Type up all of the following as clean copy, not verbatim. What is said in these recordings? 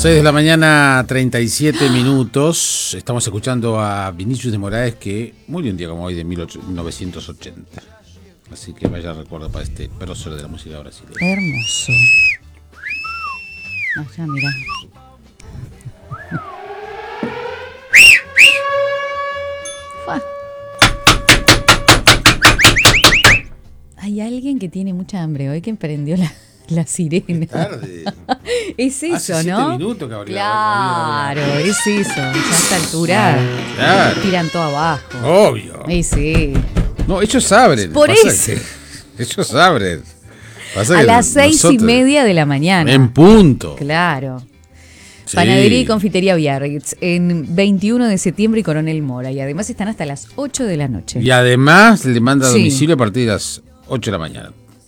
6 de la mañana, 37 minutos. Estamos escuchando a Vinicius de Moraes, que murió un día como hoy de 1980. Así que vaya recuerdo para este prócer de la música brasileña. Hermoso. Allá, mira. Hay alguien que tiene mucha hambre hoy que emprendió la sirena. Tarde. Es eso, Hace ¿no? 7 minutos que habría. Claro, es eso. Ya a esta altura Claro. tiran todo abajo. Obvio. Sí. No, ellos abren. Por Pasa eso. que ellos abren. Pasa A que las 6:30 de la mañana. En punto. Claro. Sí. Panadería y Confitería Biarritz en 21 de septiembre y Coronel Mora. Y además están hasta las 8 de la noche. Y además le manda a Sí. domicilio a partir de las 8 de la mañana.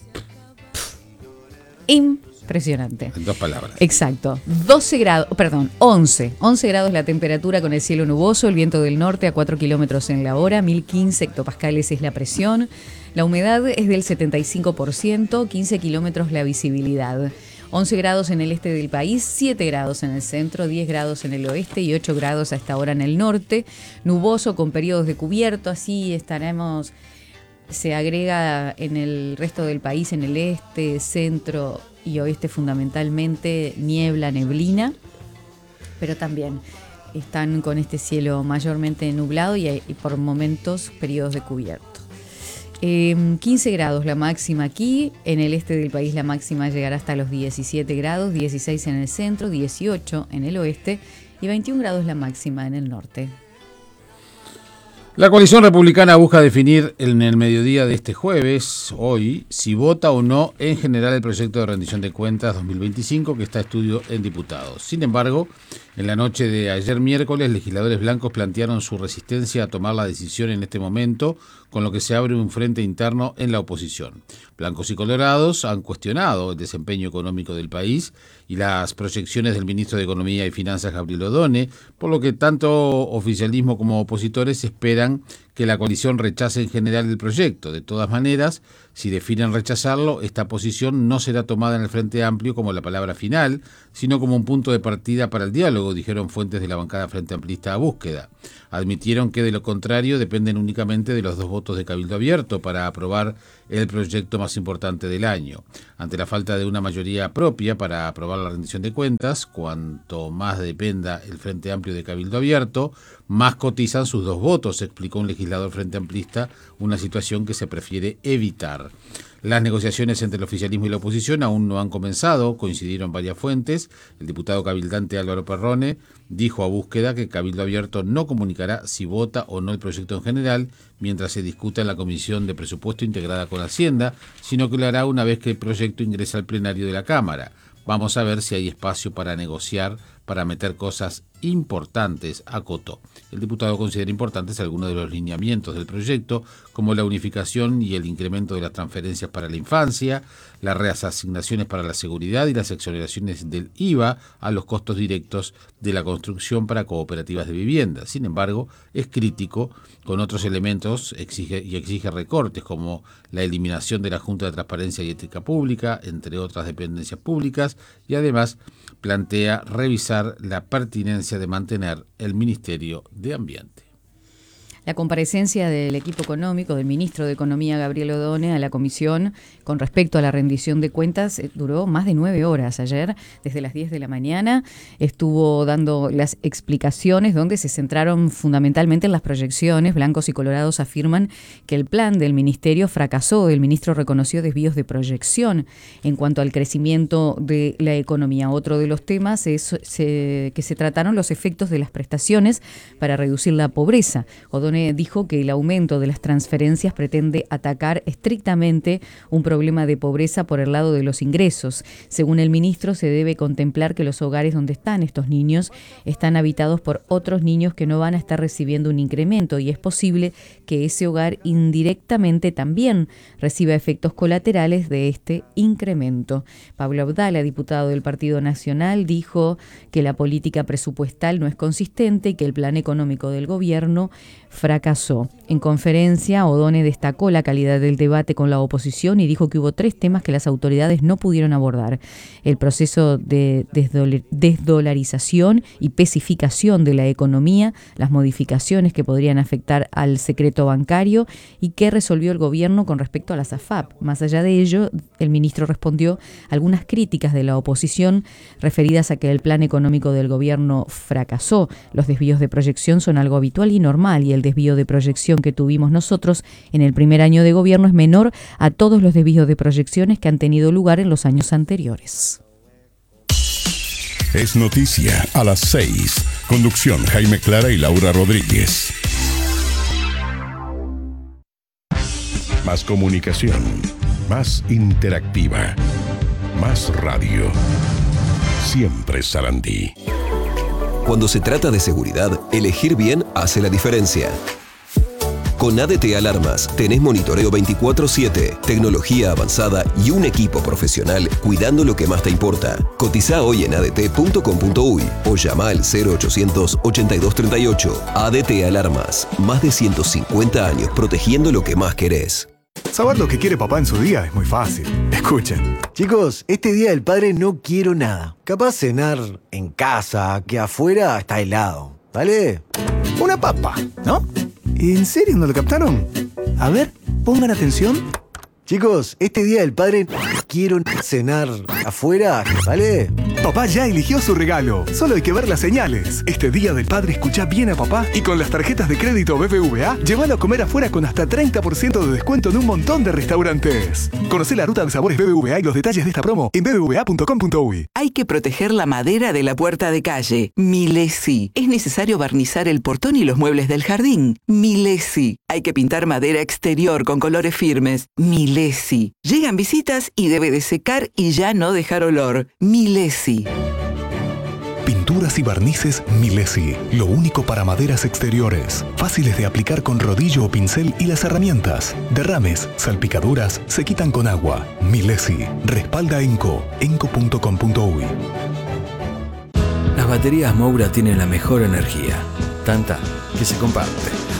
Impresionante. En 2 palabras. Exacto. 11 grados la temperatura con el cielo nuboso, el viento del norte a 4 kilómetros en la hora, 1015 hectopascales es la presión, la humedad es del 75%, 15 kilómetros la visibilidad. 11 grados en el este del país, 7 grados en el centro, 10 grados en el oeste y 8 grados a esta hora en el norte. Nuboso con periodos de cubierto, así estaremos. Se agrega en el resto del país, en el este, centro y oeste fundamentalmente, niebla, neblina, pero también están con este cielo mayormente nublado y por momentos periodos de cubierto. 15 grados la máxima aquí, en el este del país la máxima llegará hasta los 17 grados, 16 en el centro, 18 en el oeste y 21 grados la máxima en el norte. La coalición republicana busca definir en el mediodía de este jueves, hoy, si vota o no en general el proyecto de rendición de cuentas 2025 que está a estudio en diputados. Sin embargo, en la noche de ayer miércoles, legisladores blancos plantearon su resistencia a tomar la decisión en este momento, con lo que se abre un frente interno en la oposición. Blancos y colorados han cuestionado el desempeño económico del país y las proyecciones del ministro de Economía y Finanzas, Gabriel Odone, por lo que tanto oficialismo como opositores esperan que la coalición rechace en general el proyecto. De todas maneras, si definen rechazarlo, esta posición no será tomada en el Frente Amplio como la palabra final, sino como un punto de partida para el diálogo, dijeron fuentes de la bancada Frente Amplista a Búsqueda. Admitieron que de lo contrario dependen únicamente de los 2 votos de Cabildo Abierto para aprobar el proyecto más importante del año. Ante la falta de una mayoría propia para aprobar la rendición de cuentas, cuanto más dependa el Frente Amplio de Cabildo Abierto, más cotizan sus 2 votos, explicó un legislador Frente Amplista, una situación que se prefiere evitar. Las negociaciones entre el oficialismo y la oposición aún no han comenzado, coincidieron varias fuentes. El diputado cabildante Álvaro Perrone dijo a Búsqueda que Cabildo Abierto no comunicará si vota o no el proyecto en general, mientras se discuta en la Comisión de Presupuesto integrada con Hacienda, sino que lo hará una vez que el proyecto ingrese al plenario de la Cámara. Vamos a ver si hay espacio para negociar, para meter cosas importantes, acotó. El diputado considera importantes algunos de los lineamientos del proyecto, como la unificación y el incremento de las transferencias para la infancia, las reasignaciones para la seguridad y las exoneraciones del IVA a los costos directos de la construcción para cooperativas de vivienda. Sin embargo, es crítico con otros elementos exige recortes, como la eliminación de la Junta de Transparencia y Ética Pública, entre otras dependencias públicas, y además plantea revisar la pertinencia de mantener el Ministerio de Ambiente. La comparecencia del equipo económico, del ministro de Economía, Gabriel Odone, a la comisión con respecto a la rendición de cuentas duró más de 9 horas ayer, desde las 10 de la mañana. Estuvo dando las explicaciones donde se centraron fundamentalmente en las proyecciones. Blancos y colorados afirman que el plan del ministerio fracasó. El ministro reconoció desvíos de proyección en cuanto al crecimiento de la economía. Otro de los temas es que se trataron los efectos de las prestaciones para reducir la pobreza. Odone dijo que el aumento de las transferencias pretende atacar estrictamente un problema de pobreza por el lado de los ingresos. Según el ministro, se debe contemplar que los hogares donde están estos niños están habitados por otros niños que no van a estar recibiendo un incremento y es posible que ese hogar indirectamente también reciba efectos colaterales de este incremento. Pablo Abdala, diputado del Partido Nacional, dijo que la política presupuestal no es consistente y que el plan económico del gobierno fracasó. En conferencia, O'Donnell destacó la calidad del debate con la oposición y dijo que hubo 3 temas que las autoridades no pudieron abordar: el proceso de desdolarización y pacificación de la economía, las modificaciones que podrían afectar al secreto bancario y qué resolvió el gobierno con respecto a las AFAP. Más allá de ello, el ministro respondió algunas críticas de la oposición referidas a que el plan económico del gobierno fracasó. Los desvíos de proyección son algo habitual y normal, y el desvío de proyección que tuvimos nosotros en el primer año de gobierno es menor a todos los desvíos de proyecciones que han tenido lugar en los años anteriores. Es noticia a las 6. Conducción: Jaime Clara y Laura Rodríguez. Más comunicación, más interactiva, más radio. Siempre Sarandí. Cuando se trata de seguridad, elegir bien hace la diferencia. Con ADT Alarmas tenés monitoreo 24/7, tecnología avanzada y un equipo profesional cuidando lo que más te importa. Cotizá hoy en adt.com.uy o llama al 0800 8238. ADT Alarmas, más de 150 años protegiendo lo que más querés. Saber lo que quiere papá en su día es muy fácil. Escuchen. Chicos, este Día del Padre no quiero nada. Capaz cenar en casa, que afuera está helado. ¿Vale? Una papa, ¿no? ¿En serio no lo captaron? A ver, pongan atención. Chicos, este Día del Padre quiero cenar afuera, ¿vale? Papá ya eligió su regalo. Solo hay que ver las señales. Este Día del Padre escuchá bien a papá y con las tarjetas de crédito BBVA, llévalo a comer afuera con hasta 30% de descuento en un montón de restaurantes. Conocé la ruta de sabores BBVA y los detalles de esta promo en bbva.com.uy. Hay que proteger la madera de la puerta de calle. Milesi. Es necesario barnizar el portón y los muebles del jardín. Milesi. Hay que pintar madera exterior con colores firmes. Milesi. Llegan visitas y debe de secar y ya no dejar olor. Milesi. Pinturas y barnices Milesi. Lo único para maderas exteriores. Fáciles de aplicar con rodillo o pincel y las herramientas. Derrames, salpicaduras, se quitan con agua. Milesi. Respalda Enco. enco.com.uy. Las baterías Moura tienen la mejor energía. Tanta que se comparte.